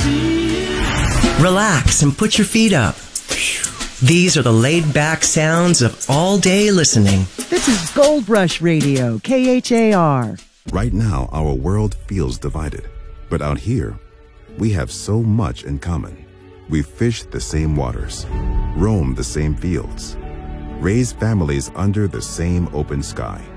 Relax and put your feet up. These are the laid-back sounds of all-day listening. This is Gold Rush Radio, KHAR. Right now, our world feels divided. But out here, we have so much in common. We fish the same waters, roam the same fields, raise families under the same open sky.